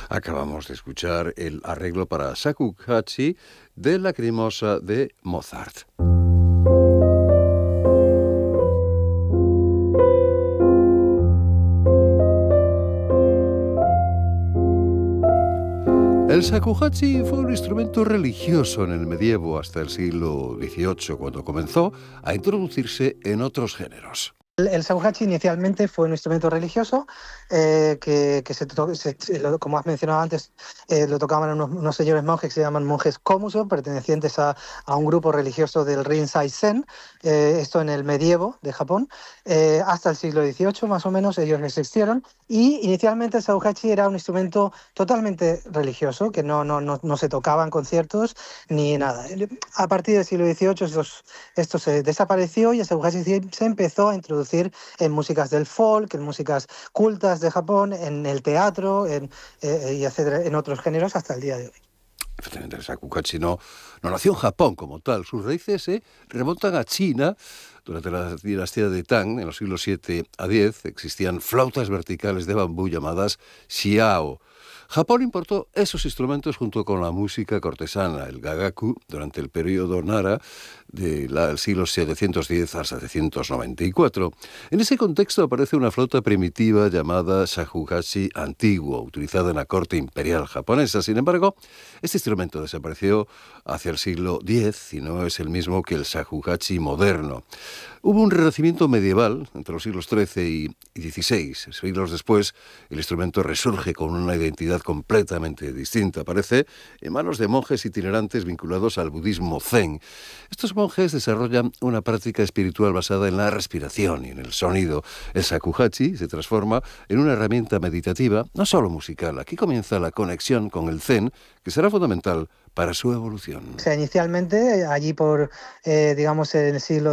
Acabamos de escuchar el arreglo para shakuhachi de Lacrimosa de Mozart. El shakuhachi fue un instrumento religioso en el medievo hasta el siglo XVIII, cuando comenzó a introducirse en otros géneros. El shakuhachi inicialmente fue un instrumento religioso como has mencionado antes, lo tocaban unos señores monjes que se llaman monjes Komuso, pertenecientes a un grupo religioso del Rinzai Zen, esto en el medievo de Japón, hasta el siglo XVIII más o menos ellos existieron, y inicialmente el shakuhachi era un instrumento totalmente religioso, que no se tocaba en conciertos ni nada. A partir del siglo XVIII esto se desapareció y el shakuhachi se empezó a introducir en músicas del folk, en músicas cultas de Japón, en el teatro, y etcétera, en otros géneros hasta el día de hoy. Efectivamente, el shakuhachi no nació en Japón como tal. Sus raíces se remontan a China. Durante la dinastía de Tang, en los siglos 7 a 10, existían flautas verticales de bambú llamadas xiao. Japón importó esos instrumentos junto con la música cortesana, el gagaku, durante el periodo Nara del siglo 710 al 794. En ese contexto aparece una flauta primitiva llamada shakuhachi antiguo, utilizada en la corte imperial japonesa. Sin embargo, este instrumento desapareció hacia el siglo X y no es el mismo que el shakuhachi moderno. Hubo un renacimiento medieval entre los siglos XIII y XVI. Siglos después, el instrumento resurge con una identidad completamente distinta. Aparece en manos de monjes itinerantes vinculados al budismo zen. Estos monjes desarrollan una práctica espiritual basada en la respiración y en el sonido. El shakuhachi se transforma en una herramienta meditativa, no solo musical. Aquí comienza la conexión con el zen, que será fundamental para su evolución. O sea, inicialmente, allí por, digamos, en el siglo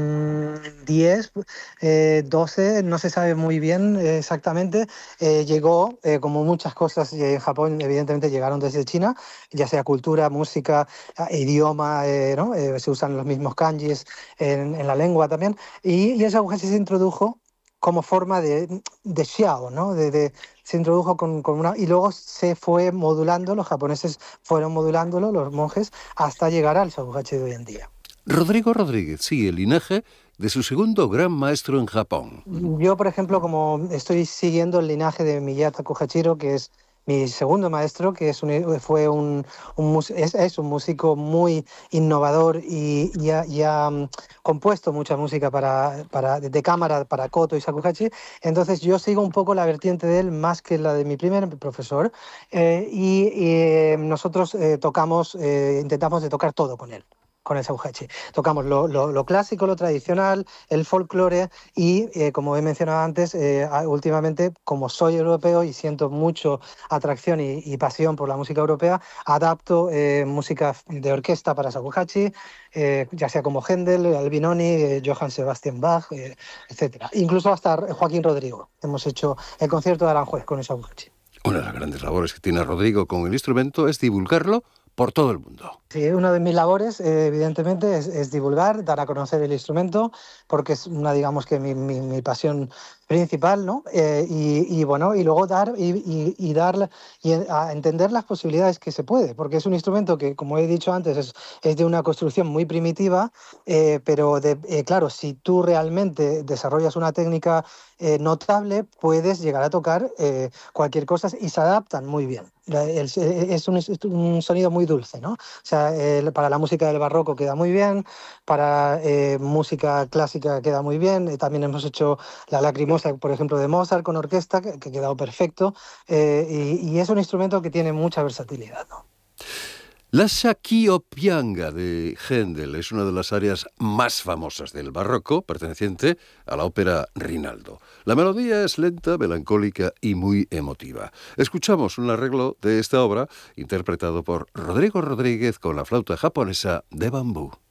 X, XII, no se sabe muy bien exactamente, llegó, como muchas cosas en Japón, evidentemente llegaron desde China, ya sea cultura, música, idioma, ¿no? Se usan los mismos kanjis en la lengua también, y el shakuhachi se introdujo como forma de xiao, ¿no? Se introdujo con una... Y luego se fue modulando, los japoneses fueron modulándolo, los monjes, hasta llegar al shakuhachi de hoy en día. Rodrigo Rodríguez sigue el linaje de su segundo gran maestro en Japón. Yo, por ejemplo, como estoy siguiendo el linaje de Miyata Kohachiro, que es mi segundo maestro, que es un músico muy innovador y ha compuesto mucha música de cámara para koto y shakuhachi. Entonces yo sigo un poco la vertiente de él más que la de mi primer profesor, nosotros intentamos de tocar todo con él, con el shakuhachi. Tocamos lo clásico, lo tradicional, el folclore y, como he mencionado antes, últimamente, como soy europeo y siento mucho atracción y pasión por la música europea, adapto música de orquesta para shakuhachi, ya sea como Händel, Albinoni, Johann Sebastian Bach, etc. Incluso hasta Joaquín Rodrigo. Hemos hecho el concierto de Aranjuez con el shakuhachi. Una de las grandes labores que tiene Rodrigo con el instrumento es divulgarlo por todo el mundo. Sí, una de mis labores, evidentemente, es divulgar, dar a conocer el instrumento, porque es digamos que mi pasión principal, ¿no? Y luego dar a entender las posibilidades que se puede, porque es un instrumento que, como he dicho antes, es de una construcción muy primitiva, pero claro, si tú realmente desarrollas una técnica notable, puedes llegar a tocar cualquier cosa y se adaptan muy bien. Es un sonido muy dulce, ¿no? O sea, para la música del barroco queda muy bien, para música clásica queda muy bien. También hemos hecho la Lacrimosa, por ejemplo, de Mozart con orquesta, que ha quedado perfecto. Y es un instrumento que tiene mucha versatilidad, ¿no? La Shakiopianga de Händel es una de las áreas más famosas del barroco, perteneciente a la ópera Rinaldo. La melodía es lenta, melancólica y muy emotiva. Escuchamos un arreglo de esta obra interpretado por Rodrigo Rodríguez con la flauta japonesa de bambú.